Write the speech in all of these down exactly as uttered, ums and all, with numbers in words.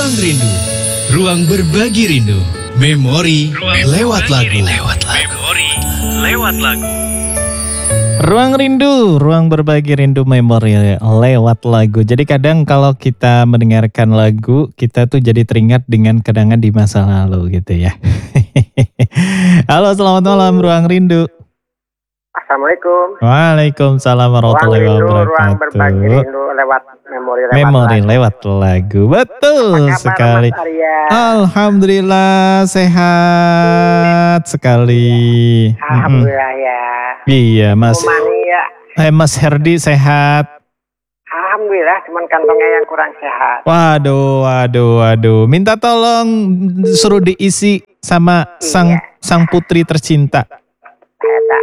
Ruang Rindu, ruang berbagi rindu. Memori lewat lagu. Lewat lagu. Memori lewat lagu. Ruang Rindu, ruang berbagi rindu memori lewat lagu. Jadi kadang kalau kita mendengarkan lagu, kita tuh jadi teringat dengan kenangan di masa lalu gitu ya. Halo, selamat malam Ruang Rindu. Assalamualaikum. Waalaikumsalam warahmatullahi Ruang rindu, wabarakatuh. ruang berbagi rindu lewat memori lewat Memori lagu. lewat lagu. Betul Apa kabar, sekali. Mas Arya? Alhamdulillah sehat sekali. Alhamdulillah ya. Iya, Mas. Umani ya. Eh, Mas Herdi sehat. Alhamdulillah, cuman kantongnya yang kurang sehat. Waduh, waduh, waduh. Minta tolong suruh diisi sama sang Iya. sang putri tercinta. Eta.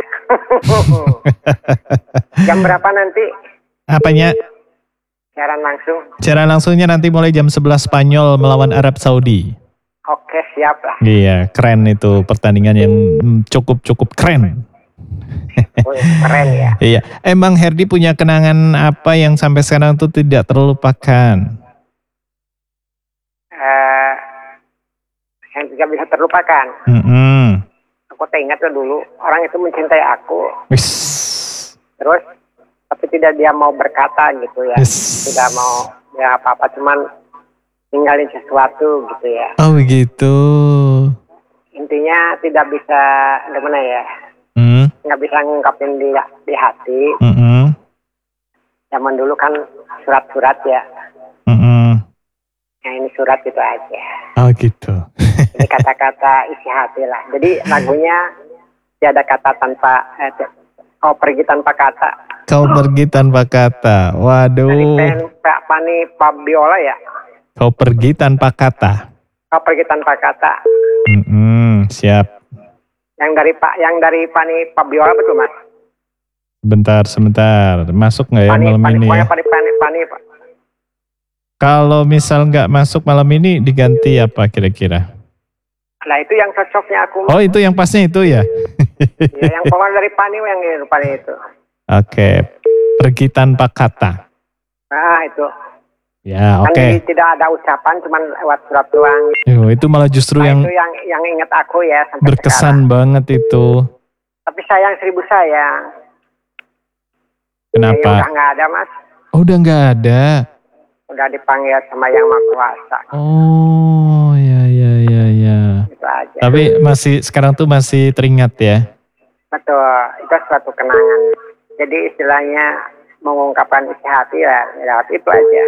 Jam berapa nanti Apanya? siaran langsung? Siaran langsungnya nanti mulai jam sebelas Spanyol melawan Arab Saudi. Oke, siap lah. Iya, keren itu pertandingan yang cukup-cukup keren. Oh, keren ya. Iya, emang Herdi punya kenangan apa yang sampai sekarang tuh tidak terlupakan? Eh, yang tidak bisa terlupakan. Mm-mm. Aku teringat tuh dulu orang itu mencintai aku, Wis. terus tapi tidak dia mau berkata gitu ya, Yes. tidak mau ya apa-apa, cuman ninggalin sesuatu gitu ya. Oh begitu. Intinya tidak bisa gimana ya, Hmm. nggak bisa ngungkapin di di hati. Mm-mm. Zaman dulu kan surat-surat ya, Mm-mm. yang ini surat gitu aja. Oh gitu. Ini kata-kata isi hati lah. Jadi lagunya tiada kata tanpa eh, kau pergi tanpa kata. Kau pergi tanpa kata. Dari Waduh. pen Pak Pani Fabiola ya. Kau pergi tanpa kata. Kau pergi tanpa kata. Mm-mm. Siap. Yang dari Pak, yang dari Pani Fabiola betul Mas? Bentar, sebentar. Masuk nggak ya Pani, malam Pani, ini ya? Pani, Pani, Pani, Pani. Kalau misal nggak masuk malam ini diganti apa kira-kira? Nah itu yang cocoknya aku. Oh itu yang pasnya itu ya? Ya, yang pokoknya dari Pani yang ini Pani itu. Oke. Pergi tanpa kata. Nah itu. Ya Kan oke. di- tidak ada ucapan, cuman lewat surat doang. Yo, itu malah justru Nah, yang itu yang yang ingat aku ya sampai berkesan sekarang. banget itu. Tapi sayang seribu sayang. Ya, Kenapa? udah nggak ada Mas. Oh udah nggak ada. Udah dipanggil sama yang Maha Kuasa. Oh ya ya ya ya. Itu aja. Tapi masih sekarang tuh masih teringat ya. Betul, itu suatu kenangan. Jadi istilahnya mengungkapkan isi hati ya, lewat itu aja.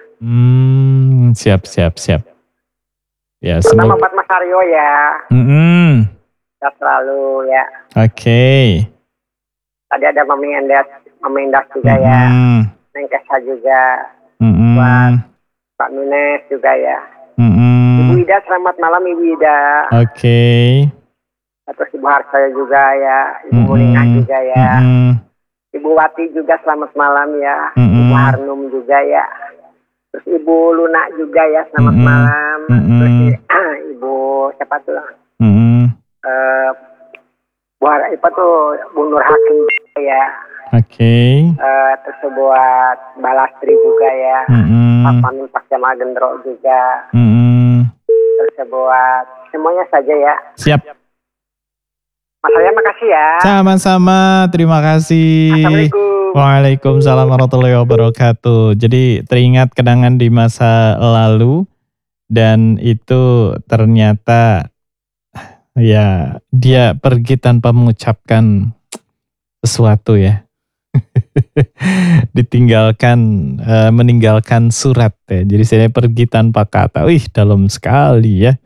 Hmm, siap siap siap. Ya Pertama semoga. buat Mas Aryo ya, Mm-mm. ya selalu ya. Oke. Tadi ada Mami Endas, Mami Endas juga ya, Mm-mm. Neng Kesa juga, Mm-mm. buat Pak Nunes juga ya. Mm-mm. Ibu Ida, selamat malam Ibu Ida. Oke. Terus Ibu Harsaya juga ya, Ibu Mm-mm. Muningah juga ya. Mm-mm. Ibu Wati juga selamat malam ya. Mm-mm. Ibu Harnum juga ya. Terus Ibu Luna juga ya selamat Mm-mm. malam. Mm-mm. Terus ah, Ibu siapa tuh? Mm-mm. Eh Bu Har- apa tuh Bu Nur Hakim juga ya. Oke. Eh terus buat Balastri juga ya. Mm-mm. Pak Pamin Pak Jamal Gendro juga. Mm-mm. Terus buat semuanya saja ya. Siap. Mas saya makasih ya. Sama-sama. Terima kasih. Assalamualaikum. Waalaikumsalam warahmatullahi wabarakatuh. Jadi teringat kenangan di masa lalu dan itu ternyata ya dia pergi tanpa mengucapkan sesuatu ya. Ditinggalkan, eh, meninggalkan surat ya. Jadi saya pergi tanpa kata. Wih, dalam sekali ya.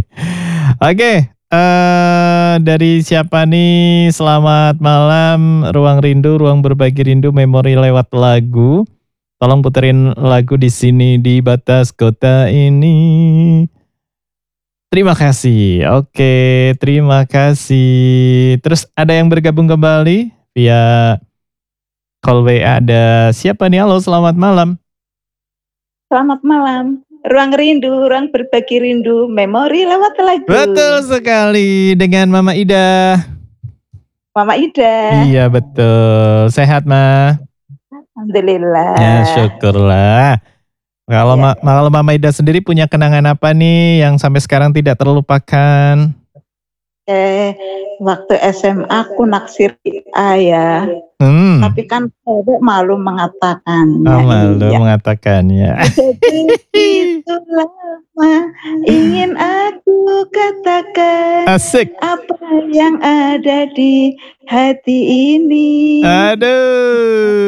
Oke, eh dari siapa nih? Selamat malam, Ruang Rindu, ruang berbagi rindu, memori lewat lagu. Tolong puterin lagu di sini di batas kota ini. Terima kasih. Oke, terima kasih. Terus ada yang bergabung kembali via call W A. Ada siapa nih? Halo, selamat malam. Selamat malam. Ruang rindu, ruang berbagi rindu, memori lewat lagu. Betul sekali dengan Mama Ida. Mama Ida. Iya betul. Sehat Ma? Alhamdulillah. Ya syukurlah. Kalau Iya. Ma- kalau Mama Ida sendiri punya kenangan apa nih yang sampai sekarang tidak terlupakan? Eh, waktu S M A aku naksir ayah, Hmm, tapi kan cewek malu mengatakannya. ah, malu Iya. mengatakannya. Begitu lama ingin aku katakan Asik. apa yang ada di hati ini. Aduh.